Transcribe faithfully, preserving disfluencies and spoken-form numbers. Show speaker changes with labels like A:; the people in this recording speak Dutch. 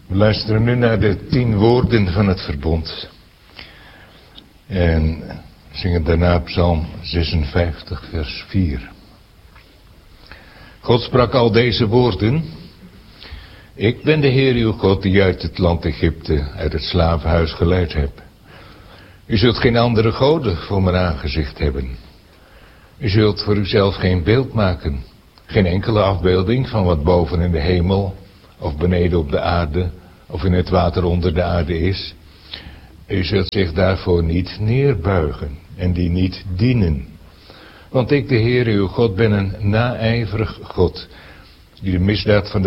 A: We luisteren nu naar de tien woorden van het verbond. En zingen daarna Psalm zesenvijftig, vers vier. God sprak al deze woorden. Ik ben de Heer uw God die uit het land Egypte, uit het slavenhuis geleid heb. U zult geen andere goden voor mijn aangezicht hebben. U zult voor uzelf geen beeld maken. Geen enkele afbeelding van wat boven in de hemel, of beneden op de aarde, of in het water onder de aarde is. U zult zich daarvoor niet neerbuigen en die niet dienen. Want ik, de Heer uw God, ben een naijverig God, die de misdaad van de